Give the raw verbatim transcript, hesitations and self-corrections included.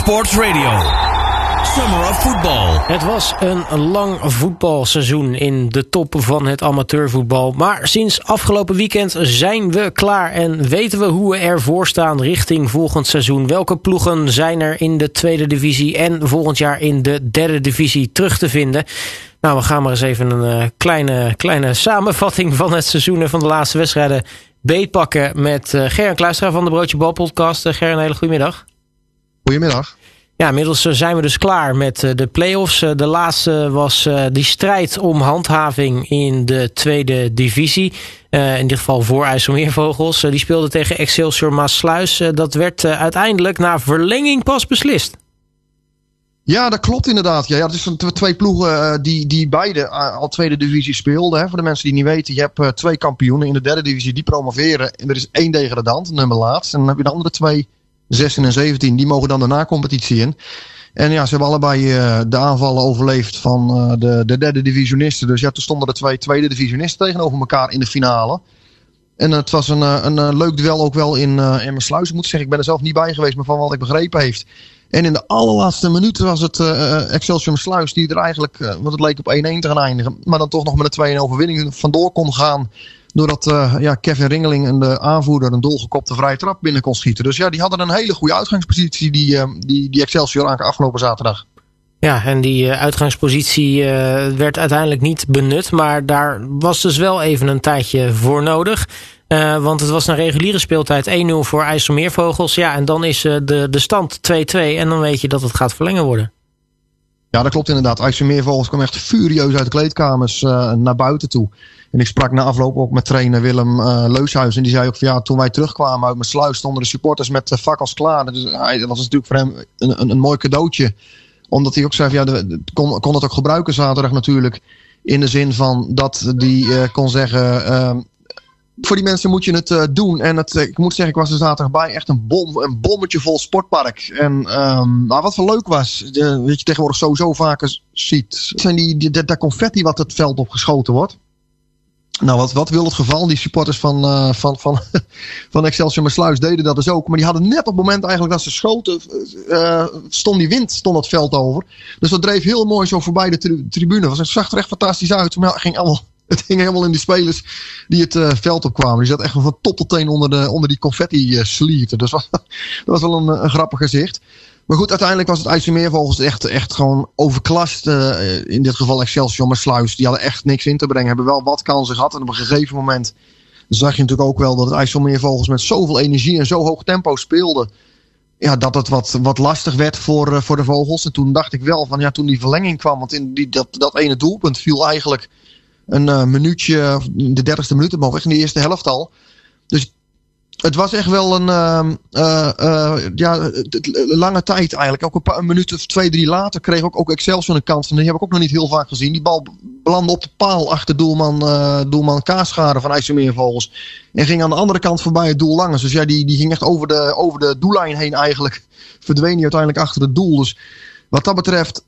Sports Radio. Summer of Football. Het was een lang voetbalseizoen in de top van het amateurvoetbal. Maar sinds afgelopen weekend zijn we klaar en weten we hoe we ervoor staan richting volgend seizoen. Welke ploegen zijn er in de tweede divisie en volgend jaar in de derde divisie terug te vinden? Nou, we gaan maar eens even een uh, kleine, kleine samenvatting van het seizoen en van de laatste wedstrijden beetpakken met uh, Ger Kluistra van de Broodje Bal podcast. Uh, Ger, een hele goede middag. Goedemiddag. Ja, inmiddels zijn we dus klaar met de play-offs. De laatste was die strijd om handhaving in de tweede divisie. Uh, in dit geval voor IJsselmeervogels. Die speelden tegen Excelsior Maassluis. Dat werd uiteindelijk na verlenging pas beslist. Ja, dat klopt inderdaad. Ja, ja, het zijn twee ploegen die, die beide al tweede divisie speelden. Hè. Voor de mensen die het niet weten, je hebt twee kampioenen in de derde divisie die promoveren. En er is één degradant, nummer laatst. En dan heb je de andere twee, zestien en zeventien, die mogen dan de na-competitie in. En ja, ze hebben allebei uh, de aanvallen overleefd van uh, de, de derde divisionisten. Dus ja, toen stonden er twee tweede divisionisten tegenover elkaar in de finale. En uh, het was een, uh, een uh, leuk duel ook wel in uh, Emmersluis. Ik moet zeggen, ik ben er zelf niet bij geweest, maar van wat ik begrepen heeft. En in de allerlaatste minuten was het uh, Excelsior Maassluis die er eigenlijk, uh, want het leek op één-één te gaan eindigen. Maar dan toch nog met een twee-een overwinning vandoor kon gaan. Doordat uh, ja, Kevin Ringeling en de aanvoerder een dolgekopte vrije trap binnen kon schieten. Dus ja, die hadden een hele goede uitgangspositie, die, uh, die, die Excelsior afgelopen zaterdag. Ja, en die uh, uitgangspositie uh, werd uiteindelijk niet benut. Maar daar was dus wel even een tijdje voor nodig. Uh, want het was een reguliere speeltijd één nul voor IJsselmeervogels. Ja, en dan is uh, de, de stand twee-twee. En dan weet je dat het gaat verlengen worden. Ja, dat klopt inderdaad. IJsselmeervogels kwam echt furieus uit de kleedkamers uh, naar buiten toe. En ik sprak na afloop ook met trainer Willem uh, Leushuis. En die zei ook van ja, toen wij terugkwamen uit Maassluis stonden de supporters met uh, fakkels klaar. Dus, uh, dat was natuurlijk voor hem een, een, een mooi cadeautje. Omdat hij ook zei van ja, de, de, kon, kon het ook gebruiken zaterdag natuurlijk. In de zin van dat hij uh, kon zeggen, uh, voor die mensen moet je het uh, doen. En het, ik moet zeggen, ik was er zaterdag bij. Echt een bom, een bommetje vol sportpark. En um, nou, wat wel leuk was, de, weet je tegenwoordig sowieso vaker ziet, zijn die, die, dat confetti wat het veld op geschoten wordt. Nou, wat, wat wil het geval? Die supporters van, uh, van, van, van Excelsior Maassluis deden dat dus ook. Maar die hadden net op het moment eigenlijk dat ze schoten, uh, stond die wind stond het veld over. Dus dat dreef heel mooi zo voorbij de tri- tribune. Het zag er echt fantastisch uit. Maar het ging allemaal, het ging helemaal in die spelers die het uh, veld opkwamen. Die zat echt van top tot teen onder, de, onder die confetti uh, slierten. Dus was, dat was wel een, een grappig gezicht. Maar goed, uiteindelijk was het IJsselmeervogels echt, echt gewoon overklast. Uh, in dit geval Excelsior Maassluis. Die hadden echt niks in te brengen. Hebben wel wat kansen gehad. En op een gegeven moment zag je natuurlijk ook wel dat het IJsselmeervogels met zoveel energie en zo hoog tempo speelde. Ja, dat het wat, wat lastig werd voor, uh, voor de vogels. En toen dacht ik wel van ja, toen die verlenging kwam. Want in die, dat, dat ene doelpunt viel eigenlijk een uh, minuutje, de dertigste minuut omhoog. Echt in de eerste helft al. Dus het was echt wel een uh, uh, uh, ja, lange tijd eigenlijk. Ook een, paar, een minuut of twee, drie later kreeg ook, ook Excelsior een kans. En die heb ik ook nog niet heel vaak gezien. Die bal belandde op de paal achter doelman, uh, doelman Kaasschade van IJsselmeervogels. En ging aan de andere kant voorbij het doel Langes. Dus ja, die, die ging echt over de, over de doellijn heen eigenlijk. Verdween hij uiteindelijk achter het doel. Dus wat dat betreft